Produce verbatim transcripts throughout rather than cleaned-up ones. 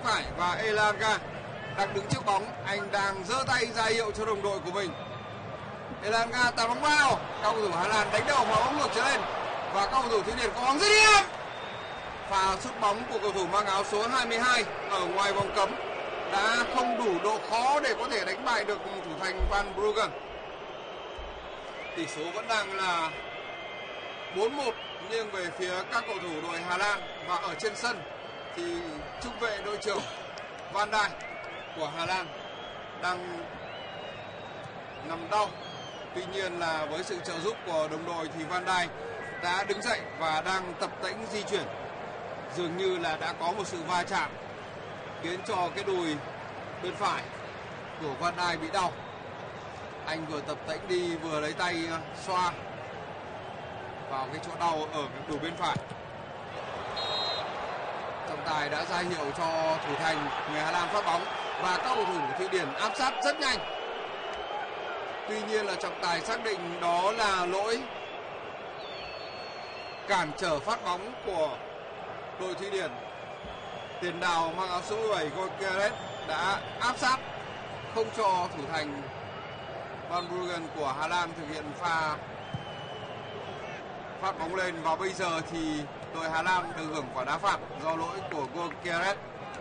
cánh phải và Elanga đang đứng trước bóng, anh đang giơ tay ra hiệu cho đồng đội của mình. Elanga tạt bóng vào, các cầu thủ Hà Lan đánh đầu và bóng ngược trở lên và các cầu thủ Thụy Điển có bóng dứt điểm. Pha sút bóng của cầu thủ mang áo số hai mươi hai ở ngoài vòng cấm đã không đủ độ khó để có thể đánh bại được thủ thành Van Bruggen. Tỷ số vẫn đang là bốn một nghiêng về phía các cầu thủ đội Hà Lan, và ở trên sân thì trung vệ đội trưởng Van Dijk của Hà Lan đang nằm đau. Tuy nhiên là với sự trợ giúp của đồng đội thì Van Dijk đã đứng dậy và đang tập tễnh di chuyển. Dường như là đã có một sự va chạm khiến cho cái đùi bên phải của Van Dijk bị đau. Anh vừa tập tễnh đi vừa lấy tay xoa vào cái chỗ đau ở cái đùi bên phải. Trọng tài đã ra hiệu cho thủ thành người Hà Lan phát bóng và các cầu thủ của Thụy Điển áp sát rất nhanh. Tuy nhiên là trọng tài xác định đó là lỗi cản trở phát bóng của đội Thụy Điển. Tiền đạo mang áo số mười bảy Gyökeres đã áp sát không cho thủ thành Van Bruggen của Hà Lan thực hiện pha phát bóng lên, và bây giờ thì đội Hà Lan được hưởng quả đá phạt do lỗi của Gyökeres.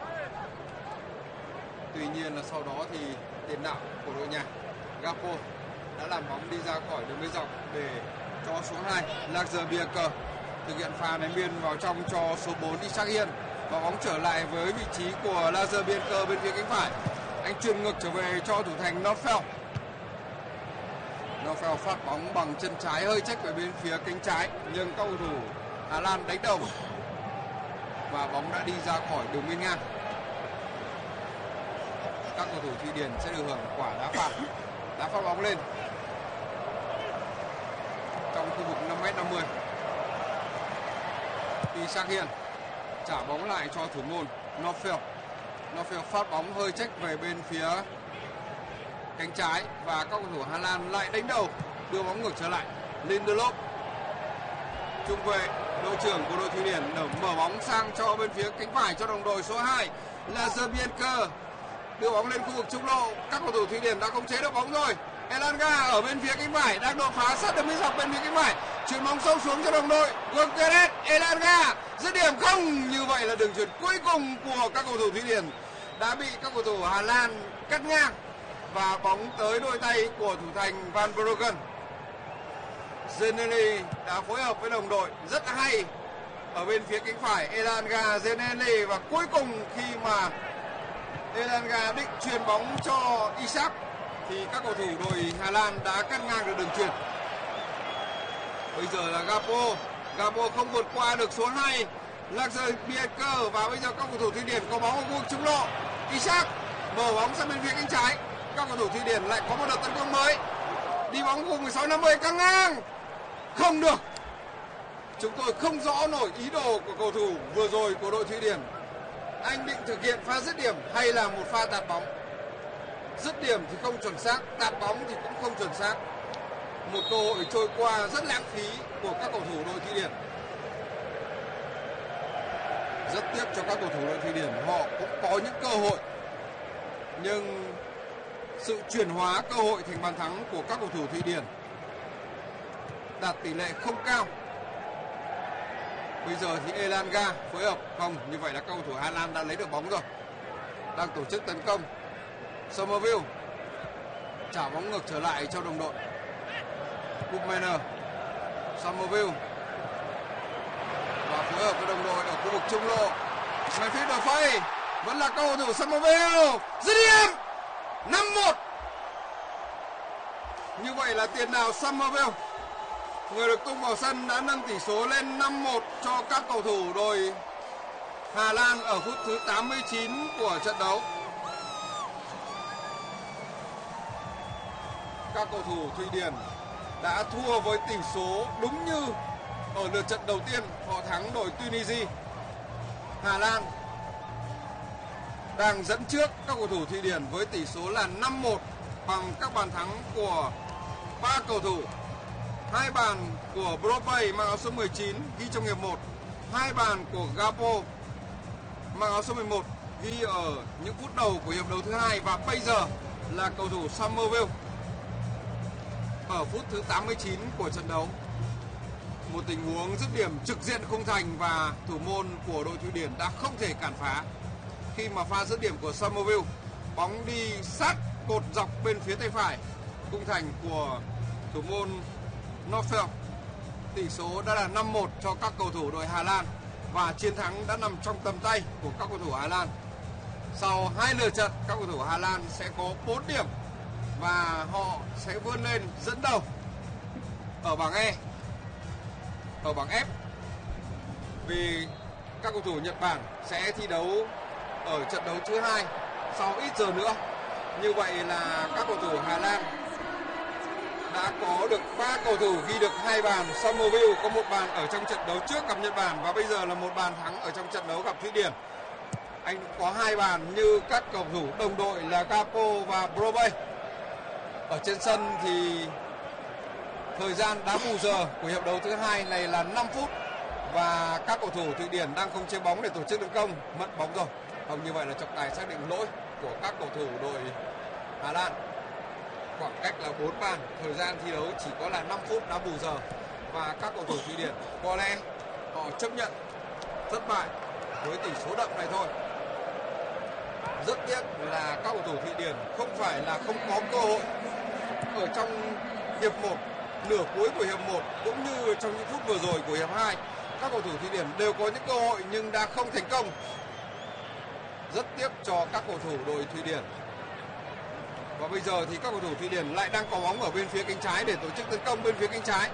Tuy nhiên là sau đó thì tiền đạo của đội nhà Gapo đã làm bóng đi ra khỏi đường biên dọc để cho số hai Lazarbierke thực hiện pha ném biên vào trong cho số bốn Ishak Hiên, và bóng trở lại với vị trí của Lazarbierke bên phía cánh phải. Anh chuyền ngược trở về cho thủ thành Nordfeldt. Nordfeldt phát bóng bằng chân trái hơi chếch về bên phía cánh trái, nhưng các cầu thủ Hà Lan đánh đầu và bóng đã đi ra khỏi đường biên ngang. Các cầu thủ Thụy Điển sẽ được hưởng quả đá phạt. Đá phát bóng lên trong khu vực năm mét năm mươi. Ishak Hiên trả bóng lại cho thủ môn Nordfeldt. Nordfeldt phát bóng hơi chếch về bên phía cánh trái và các cầu thủ Hà Lan lại đánh đầu, đưa bóng ngược trở lại. Lindelof, trung vệ đội trưởng của đội Thụy Điển, mở bóng sang cho bên phía cánh phải cho đồng đội số hai Lazarbierke, đưa bóng lên khu vực trung lộ. Các cầu thủ Thụy Điển đã khống chế được bóng rồi. Elanga ở bên phía cánh phải đang đột phá sát đường biên dọc bên phía cánh phải, chuyền bóng sâu xuống cho đồng đội. Gyökeres, Elanga dứt điểm không. Như vậy là đường chuyền cuối cùng của các cầu thủ Thụy Điển đã bị các cầu thủ Hà Lan cắt ngang và bóng tới đôi tay của thủ thành Van Bruggen. Zeneli đã phối hợp với đồng đội rất hay ở bên phía cánh phải Elanga, Zeneli, và cuối cùng khi mà Elanga định chuyền bóng cho Ishak thì các cầu thủ đội Hà Lan đã cắt ngang được đường chuyền. Bây giờ là Gapo, Gapo không vượt qua được số hai Lazarbierke, và bây giờ các cầu thủ Thụy Điển có bóng ở khu vực trung lộ. Ishak mở bóng sang bên phía cánh trái. Các cầu thủ Thụy Điển lại có một đợt tấn công mới. Đi bóng khu mười sáu năm mươi, căng ngang. Không được. Chúng tôi không rõ nổi ý đồ của cầu thủ vừa rồi của đội Thụy Điển. Anh định thực hiện pha dứt điểm hay là một pha tạt bóng? Dứt điểm thì không chuẩn xác, tạt bóng thì cũng không chuẩn xác. Một cơ hội trôi qua rất lãng phí của các cầu thủ đội Thụy Điển. Rất tiếc cho các cầu thủ đội Thụy Điển, họ cũng có những cơ hội, nhưng sự chuyển hóa cơ hội thành bàn thắng của các cầu thủ Thụy Điển đạt tỷ lệ không cao. Bây giờ thì Elanga phối hợp không, như vậy là các cầu thủ Hà Lan đã lấy được bóng rồi, đang tổ chức tấn công. Somerville trả bóng ngược trở lại cho đồng đội Koopmeiners. Somerville và phối hợp với đồng đội ở khu vực trung lộ. Memphis Depay vẫn là cầu thủ Somerville, dứt điểm năm một. Như vậy là tiền đạo Somerville, người được tung vào sân, đã nâng tỷ số lên năm một cho các cầu thủ đội Hà Lan ở phút thứ tám mươi chín của trận đấu. Các cầu thủ Thụy Điển đã thua với tỷ số đúng như ở lượt trận đầu tiên họ thắng đội Tunisia. Hà Lan đang dẫn trước các cầu thủ Thụy Điển với tỷ số là năm một bằng các bàn thắng của ba cầu thủ. Hai bàn của Bropay mang áo số mười chín ghi trong hiệp một, hai bàn của Gapo mang áo số mười một ghi ở những phút đầu của hiệp đấu thứ hai, và bây giờ là cầu thủ Somerville ở phút thứ tám mươi chín của trận đấu. Một tình huống dứt điểm trực diện khung thành và thủ môn của đội Thụy Điển đã không thể cản phá khi mà pha dứt điểm của Somerville, bóng đi sát cột dọc bên phía tay phải khung thành của thủ môn Norfeld. Tỷ số đã là năm một cho các cầu thủ đội Hà Lan và chiến thắng đã nằm trong tầm tay của các cầu thủ Hà Lan. Sau hai lượt trận, các cầu thủ Hà Lan sẽ có bốn điểm và họ sẽ vươn lên dẫn đầu ở bảng E, ở bảng F, vì các cầu thủ Nhật Bản sẽ thi đấu ở trận đấu thứ hai sau ít giờ nữa. Như vậy là các cầu thủ Hà Lan đã có được ba cầu thủ ghi được hai bàn. Somerville có một bàn ở trong trận đấu trước gặp Nhật Bản và bây giờ là một bàn thắng ở trong trận đấu gặp Thụy Điển. Anh có hai bàn như các cầu thủ đồng đội là Capo và Brobbey. Ở trên sân thì thời gian đá bù giờ của hiệp đấu thứ hai này là năm phút và các cầu thủ Thụy Điển đang không chế bóng để tổ chức tấn công, mất bóng rồi. Không, như vậy là trọng tài xác định lỗi của các cầu thủ đội Hà Lan. Khoảng cách là bốn bàn, thời gian thi đấu chỉ có là năm phút đá bù giờ và các cầu thủ Thụy Điển có lẽ họ chấp nhận thất bại với tỷ số đậm này thôi. Rất tiếc là các cầu thủ Thụy Điển không phải là không có cơ hội ở trong hiệp một, nửa cuối của hiệp một cũng như trong những phút vừa rồi của hiệp hai. Các cầu thủ Thụy Điển đều có những cơ hội nhưng đã không thành công. Rất tiếc cho các cầu thủ đội Thụy Điển. Và bây giờ thì các cầu thủ Thụy Điển lại đang có bóng ở bên phía cánh trái để tổ chức tấn công bên phía cánh trái.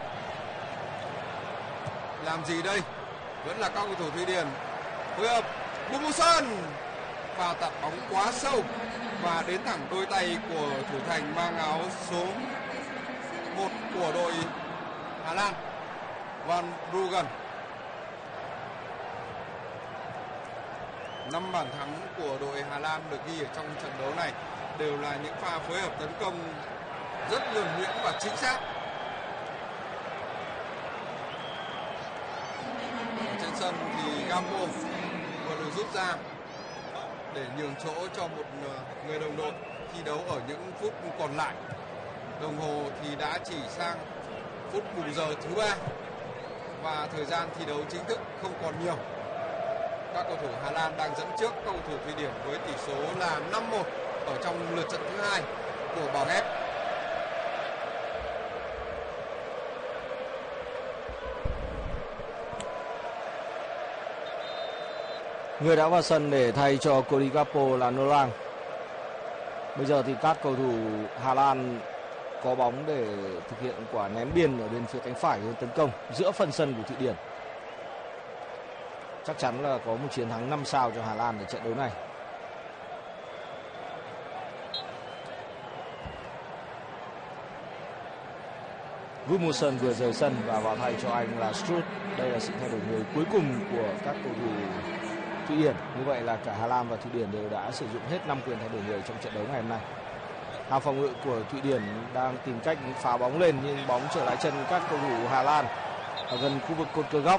Làm gì đây? Vẫn là các cầu thủ Thụy Điển phối hợp. Gudmundsson và tạt bóng quá sâu và đến thẳng đôi tay của thủ thành mang áo số một của đội Hà Lan, Van Bruggen. Năm bàn thắng của đội Hà Lan được ghi ở trong trận đấu này đều là những pha phối hợp tấn công rất nhuần nhuyễn và chính xác. Ở trên sân thì Gambo vừa được rút ra để nhường chỗ cho một người đồng đội thi đấu ở những phút còn lại. Đồng hồ thì đã chỉ sang phút bù giờ thứ ba và thời gian thi đấu chính thức không còn nhiều. Các cầu thủ Hà Lan đang dẫn trước cầu thủ Thụy Điển với tỷ số là năm một ở trong lượt trận thứ hai của bảng F. Người đã vào sân để thay cho Cody Gakpo là Nolang. Bây giờ thì các cầu thủ Hà Lan có bóng để thực hiện quả ném biên ở bên phía cánh phải hướng tấn công giữa phần sân của Thụy Điển. Chắc chắn là có một chiến thắng năm sao cho Hà Lan ở trận đấu này. Gudmundsson vừa rời sân và vào thay cho anh là Strutt. Đây là sự thay đổi người cuối cùng của các cầu thủ Thụy Điển. Như vậy là cả Hà Lan và Thụy Điển đều đã sử dụng hết năm quyền thay đổi người trong trận đấu ngày hôm nay. Hàng phòng ngự của Thụy Điển đang tìm cách phá bóng lên nhưng bóng trở lại chân các cầu thủ Hà Lan ở gần khu vực cột cờ góc.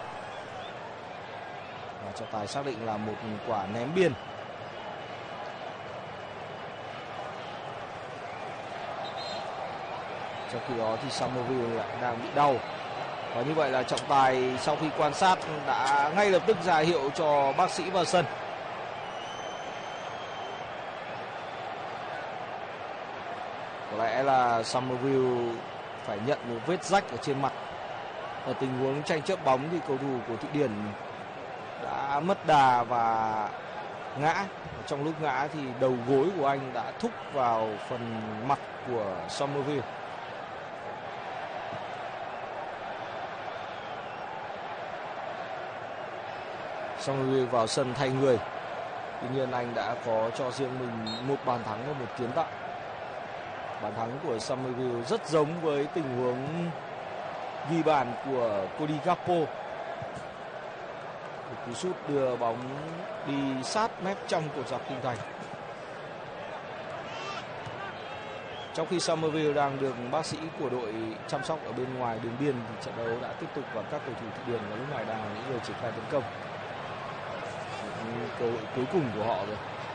Và trọng tài xác định là một quả ném biên. Trong khi đó thì Somerville lại đang bị đau. Và như vậy là trọng tài sau khi quan sát đã ngay lập tức ra hiệu cho bác sĩ vào sân. Có lẽ là Somerville phải nhận một vết rách ở trên mặt. Ở tình huống tranh chấp bóng thì cầu thủ của Thụy Điển đã mất đà và ngã. Trong lúc ngã thì đầu gối của anh đã thúc vào phần mặt của Somerville. Somerville vào sân thay người. Tuy nhiên anh đã có cho riêng mình một bàn thắng và một kiến tạo. Bàn thắng của Somerville rất giống với tình huống ghi bàn của Cody Gakpo. Một cú sút đưa bóng đi sát mép trong cột dọc khung thành. Trong khi Somerville đang được bác sĩ của đội chăm sóc ở bên ngoài đường biên thì trận đấu đã tiếp tục và các cầu thủ Thụy Điển và lúc này đang là những người triển khai tấn công. Cơ hội cuối cùng của họ rồi.